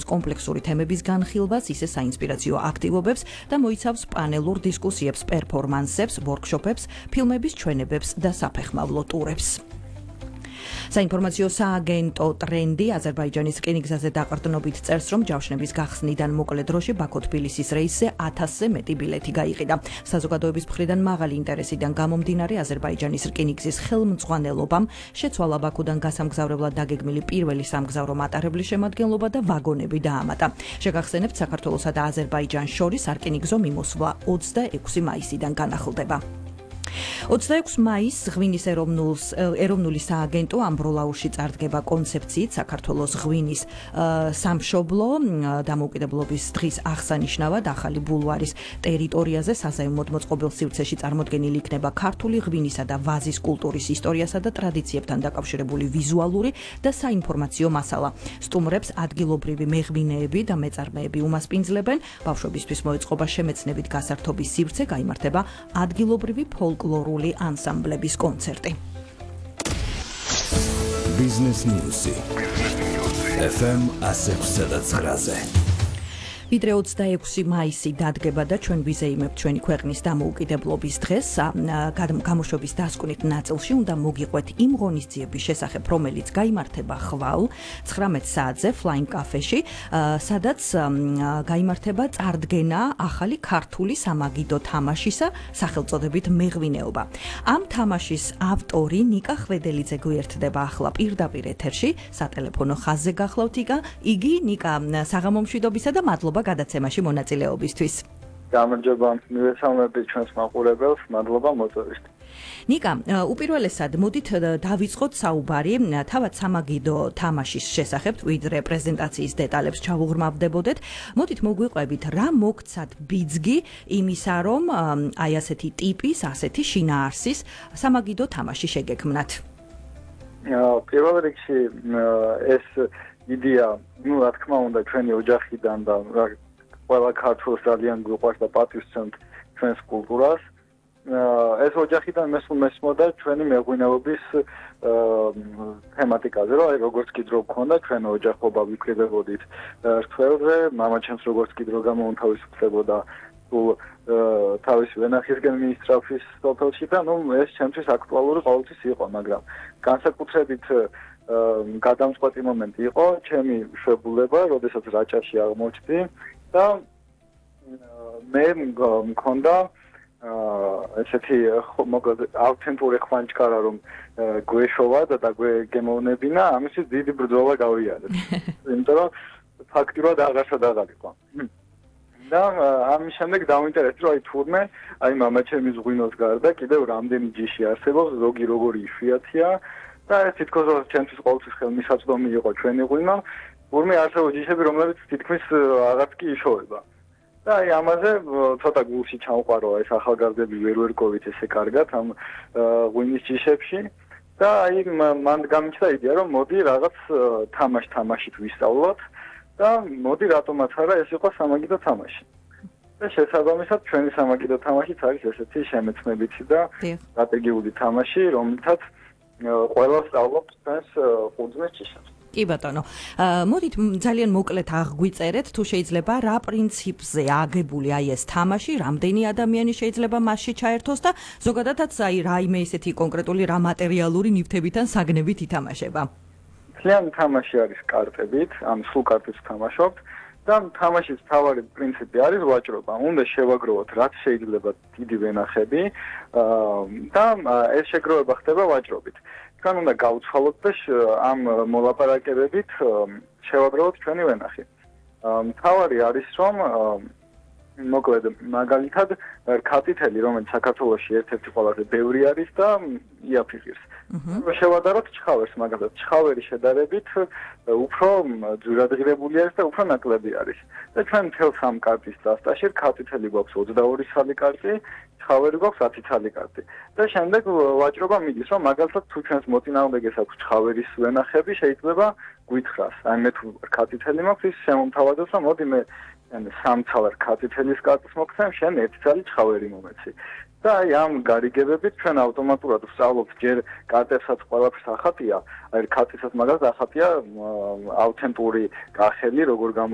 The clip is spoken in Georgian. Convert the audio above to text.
კომპლექსური თემების განხილვას, ისე საინსპირაციო აქტივობებს და მოიცავს პანელურ დისკუსიებს, პერფორმანსებს, ვორქშოპებს, ფილმების ჩვენებებს და საფეხმავლო ტურებს. საინფორმაციო სააგენტო ტრენდი აზერბაიჯანის რკინიგზაზე დაყრდნობით წერს, რომ ჯავშნების გახსნიდან მოკლე დროში ბაქო-თბილისის რეისზე 1000-ზე მეტი ბილეთი გაიყიდა. საზოგადოების მხრიდან მაღალი ინტერესიდან გამომდინარე აზერბაიჯანის რკინიგზის ხელმძღვანელობამ შეცვალა ბაქოდან გასამგზავრებლად დაგეგმილი პირველი სამგზავრო მატარებლის შემადგენლობა და ვაგონები დაამატა. შეგახსენებთ, საქართველოსა და აზერბაიჯანს შორის სარკინიგზო მიმოსვლა 26 მაისიდან განახლდება. 26 მაისს ღვინის ეროვნული სააგენტო ამბროლაურში წარდგება კონცეფციით საქართველოს ღვინის სამშობლო დამოუკიდებლობის დღის აღსანიშნავად ახალი ბულვარის ტერიტორიაზე საზეიმოდ მოწყობილ სივრცეში წარმოდგენილი იქნება ქართული ღვინისა და ვაზის კულტურის ისტორიასა და ტრადიციებთან დაკავშირებული ვიზუალური და საინფორმაციო მასალა. სტუმრებს ადგილობრივი მეღვინეები და მეწარმეები უმასპინძლებენ. ბავშვებისთვის მოეწყობა შემეცნებით გასართობის სივრცე, გაიმართება ადგილობრივი ფოლკლორული ანსამბლების კონცერტი. Business News. FM 106.9. ვიდრე 26 მაისი დადგება და ჩვენ ვიზეიმებთ ჩვენი ქვეყნის დამოუკიდებლობის დღეს, გამოშვების დასკვნით ნაწილში უნდა მოგიყვეთ იმ ღონისძიების შესახებ, რომელიც გაიმართება ხვალ 19 საათზე Flying Cafe-ში, სადაც გაიმართება წარდგენა ახალი ქართული სამაგიდო თამაშისა სახელწოდებით მეღვინეობა. ამ თამაშის ავტორი ნიკა ხვედელიძე გვერდდება ახლა პირდაპირ ეთერში, სატელეფონო ხაზზე გახლავთ იგი. ნიკა, საღამომშვიდობისა და მადლობა გადაცემაში მონაწილეობისთვის. გამარჯობა, მივესალმებით ჩვენს მაყურებელს, მადლობა მოწვევისთვის. ნიკა, უპირველესად მოდით დავიწყოთ საუბარი თავად სამაგიდო თამაშის შესახებ, ვიდრე პრეზენტაციის დეტალებს ჩავუღრმავდებოდეთ. მოდით მოგვიყვებით, რა მოგცათ ბიძგი იმისა, რომ აი ასეთი ტიპის, ასეთი შინაარსის სამაგიდო თამაში შეგექმნათ? პირველ რიგში ეს იდეა, რა თქმა უნდა, ჩვენი ოჯახიდან და ყველა ქართველს ძალიან გვიყვარს და პატივსცემთ ჩვენს კულტურას. ეს ოჯახიდან მესმოდა ჩვენი მეღვინეობის თემატიკაზე, რომ აი როგორც კი დრო გქონდა ჩვენ ოჯახობა ვიკრიბებოდით რთველზე, მამაჩემს როგორც კი დრო გამოუნთავისუფლებოდა თავისი ვენახისგან მინისტრაფის სოფელში და ეს ჩემთვის აქტუალური ყოველთვის იყო, მაგრამ განსაკუთრებით გადამწყვეტი მომენტი იყო ჩემი შვებულება, როდესაც რაჭაში აღმოჩნდი და მე მქონდა ესეთი მოკლედ ავთენტური ხვანჭკარა, რომ გვეშოვა და გემოვნებინა, ამისთვის დიდი ბრძოლა გავიარეთ. იმიტომ რომ ფაქტიურად აღარსა დაღალიყო. და ამის შემდეგ დავინტერესდი, რომ აი თურმე, აი მამაჩემის ღვინოს გარდა კიდევ რამდენი ჯიში არსებობს, ზოგი როგორი იშვიათია და ეს თითქოს ჩემთვის ყოველთვის ხელმისაწვდომი იყო ჩვენი ღვინო. თურმე არსებობს ჯიშები, რომლებიც თითქმის აღარც კი იშოვება. და აი ამაზე ცოტა გულში ჩამყვარო ეს ახალგაზრდები ვერ ვერკოვით ესე კარგად ამ ღვინის ჯიშებში და აი მან გამიჩნდა იდეა, რომ მოდი რაღაც თამაშით ვისწავლოთ და მოდი რატომაც არა ეს იყო სამაგიდო თამაში. და შესაბამისად ჩვენი სამაგიდო თამაშიც არის ესეთი შემეცნებითი და სტრატეგიული თამაში, რომელთაც ყველა სწავლობს ჩვენს ყურძნის ჯიშებს. კი ბატონო, მოდით ძალიან მოკლედ აღგვიწერეთ, თუ შეიძლება რა პრინციპზე აგებული აი ეს თამაში, რამდენი ადამიანი შეიძლება მასში ჩაერთოს და ზოგადადაც აი რაიმე ესეთი კონკრეტული რა მატერიალური ნივთებიდან საგნებით ითამაშება. მთლიანი თამაში არის კარტებით, ან სულ კარტებს თამაშობთ და თამაშის მთავარი პრინციპი არის ვაჭრობა. უნდა შევაგროვოთ რაც შეიძლება დიდი ვენახები და ეს შეგროვება ხდება ვაჭრობით. თან უნდა გავცვალოთ და ამ მოლაპარაკებებით შევაგროვოთ ჩვენი ვენახი. მთავარი არის რომ მოკლედ მაგალითად ქათითელი, რომელიც საქართველოში ერთ-ერთი ყველაზე ბევრი არის და იაფიღირს. შევადაროთ ჩხავერს, მაგალითად ჩხავერი შედარებით უფრო ძვირადღირებული არის და უფრო ნაკლები არის. და ჩვენ მთელ სამ კარტის დასტაში ქათითელი გვაქვს 22 ცალი კარტი, ჩხავერი გვაქვს 10 ცალი კარტი. და შემდეგ ვაჭრობა მიდის, რომ მაგალითად თუ ჩვენს მოწინააღმდეგეს აქვს ჩხავერის ვენახები, შეიძლება გვითხრას. აი მე თუ ქათითელი მაქვს, ის შემომთავაზებს, რომ მოდი მე სამცალ ქათითელის კარტს მოგცემ, შენ ერთი ცალი ჩხავერი მომეცი. და აი ამ გარიგებებით ჩვენ ავტომატურად ვსწავლობთ ჯერ კარტებსაც ყველაფერს ახატია, აი ქათისაც მაგას ახატია ავთენტური კახელი, როგორ